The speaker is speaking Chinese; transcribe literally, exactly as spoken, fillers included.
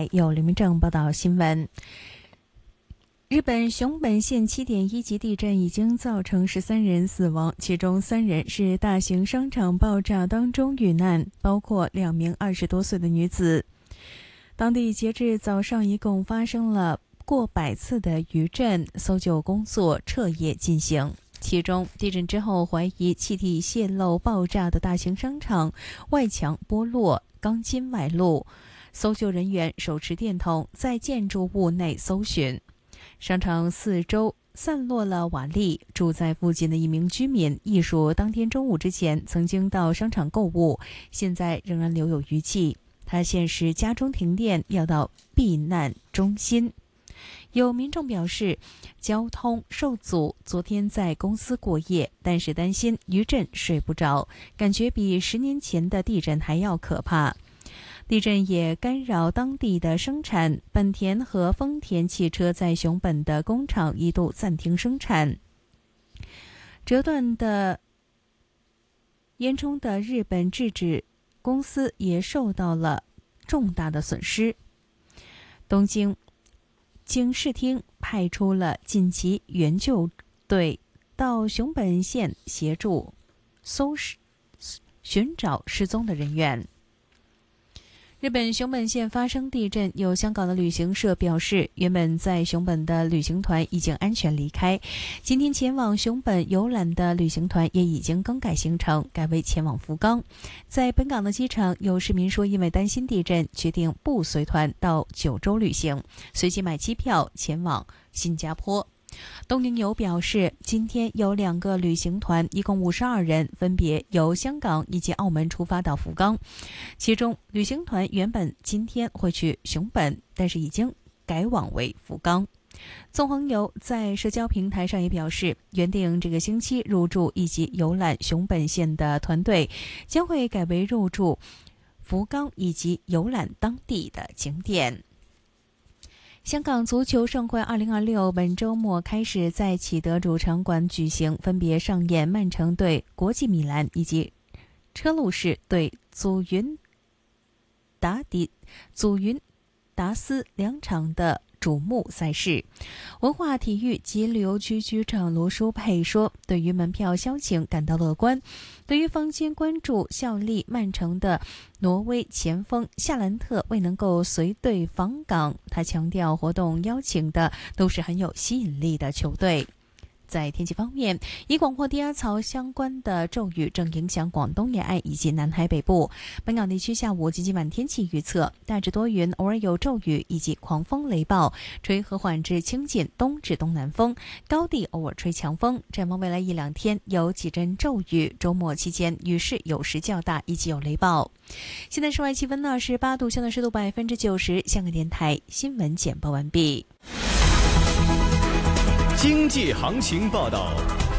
台由刘明正报道新闻。日本熊本县 七点一 级地震已经造成十三人死亡，其中三人是大型商场爆炸当中遇难，包括两名二十多岁的女子。当地截至早上一共发生了过百次的余震，搜救工作彻夜进行。其中，地震之后怀疑气体泄漏爆炸的大型商场外墙剥落，钢筋外露，搜救人员手持电筒在建筑物内搜寻。商场四周散落了瓦砾，住在附近的一名居民忆述，当天中午之前曾经到商场购物，现在仍然留有余悸。他现时家中停电，要到避难中心。有民众表示，交通受阻，昨天在公司过夜，但是担心余震睡不着，感觉比十年前的地震还要可怕。地震也干扰当地的生产，本田和丰田汽车在熊本的工厂一度暂停生产。折断的烟囱的日本制纸公司也受到了重大的损失。东京警视厅派出了紧急援救队到熊本县协助搜寻找失踪的人员。日本熊本县发生地震，有香港的旅行社表示，原本在熊本的旅行团已经安全离开，今天前往熊本游览的旅行团也已经更改行程，改为前往福冈。在本港的机场，有市民说因为担心地震，决定不随团到九州旅行，随即买机票前往新加坡。东瀛游表示，今天有两个旅行团，一共五十二人，分别由香港以及澳门出发到福冈。其中，旅行团原本今天会去熊本，但是已经改往为福冈。纵横游在社交平台上也表示，原定这个星期入住以及游览熊本县的团队，将会改为入住福冈以及游览当地的景点。香港足球盛会二零二六本周末开始在启德主场馆举行，分别上演曼城对国际米兰以及车路士对祖云达迪祖云达斯两场的瞩目赛事。文化体育及旅游局局长罗淑佩说，对于门票销情感到乐观。对于坊间关注效力曼城的挪威前锋夏兰特未能够随队访港，他强调活动邀请的都是很有吸引力的球队。在天气方面，以广阔低压槽相关的骤雨正影响广东沿岸以及南海北部。本港地区下午及今晚天气预测，大致多云，偶尔有骤雨以及狂风雷暴，吹和缓至清劲东至东南风，高地偶尔吹强风。展望未来一两天有几阵骤雨，周末期间雨势有时较大以及有雷暴。现在室外气温二十八度，相对湿度百分之九十。香港电台新闻简报完毕。 经济行情报道。